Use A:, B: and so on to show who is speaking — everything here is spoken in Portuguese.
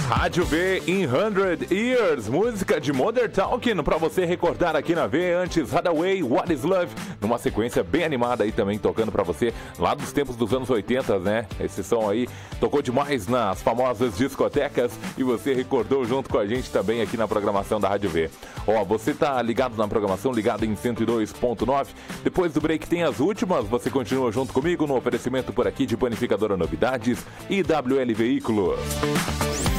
A: Rádio V in 100 Years, música de Modern Talking pra você recordar aqui na V. Antes, Hathaway, What is Love, numa sequência bem animada aí também, tocando pra você lá dos tempos dos anos 80, né? Esse som aí tocou demais nas famosas discotecas e você recordou junto com a gente também aqui na programação da Rádio V. Ó, você tá ligado na programação, ligado em 102.9. Depois do break tem as últimas, você continua junto comigo no oferecimento por aqui de Panificadora Novidades e WL Veículos.